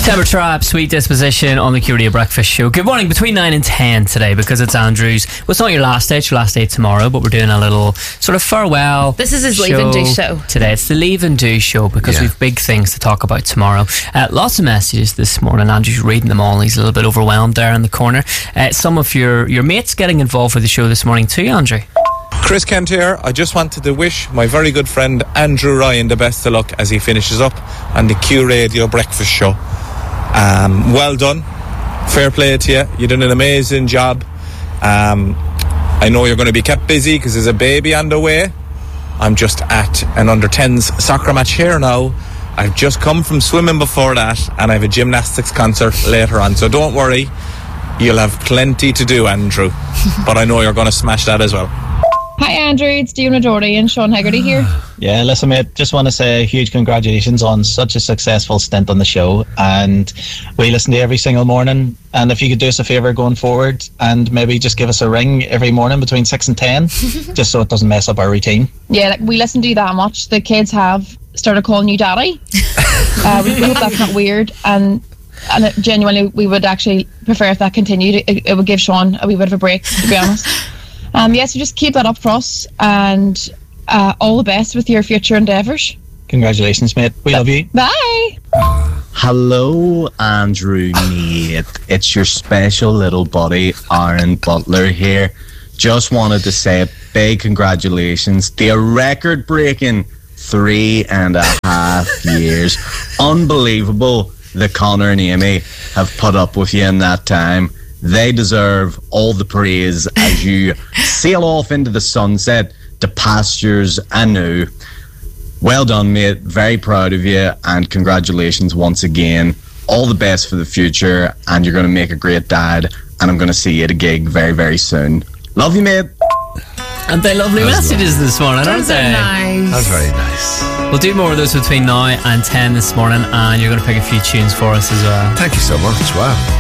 Temper Trap, Sweet Disposition on the Q Radio Breakfast Show. Good morning, between 9 and 10 today, because it's Andrew's. Well, it's not your last day, it's your last day tomorrow, but we're doing a little sort of farewell. This is his Leave and Do show. Today, it's the Leave and Do show, because we've big things to talk about tomorrow. Lots of messages this morning. Andrew's reading them all. He's a little bit overwhelmed there in the corner. Some of your mates getting involved with the show this morning too, Andrew. Chris Kent here. I just wanted to wish my very good friend Andrew Ryan the best of luck as he finishes up on the Q Radio Breakfast Show. Well done. Fair play to you. You're doing an amazing job. I know you're going to be kept busy because there's a baby on the way. I'm just at an under-10s soccer match here now. I've just come from swimming before that, and I have a gymnastics concert later on. So don't worry. You'll have plenty to do, Andrew. But I know you're going to smash that as well. Hi Andrew, it's Diona Doherty and Sean Hegarty here. Yeah, listen mate, just want to say huge congratulations on such a successful stint on the show, and we listen to you every single morning, and if you could do us a favour going forward and maybe just give us a ring every morning between 6 and 10 just so it doesn't mess up our routine. Yeah, we listen to you that much. The kids have started calling you daddy. We hope that's not weird, and genuinely we would actually prefer if that continued. It would give Sean a wee bit of a break, to be honest. So just keep that up for us, and all the best with your future endeavours. Congratulations, mate. We love you. Bye. Hello, Andrew, mate. It's your special little buddy, Aaron Butler here. Just wanted to say a big congratulations. The record-breaking 3.5 years. Unbelievable that Connor and Amy have put up with you in that time. They deserve all the praise as you sail off into the sunset to pastures anew. Well done, mate. Very proud of you, and congratulations once again. All the best for the future, and you're going to make a great dad, and I'm going to see you at a gig very, very soon. Love you, mate. And they lovely messages this morning, aren't they? Nice. That's very nice. We'll do more of those between now and 10 this morning, and you're going to pick a few tunes for us as well. Thank you so much. Wow.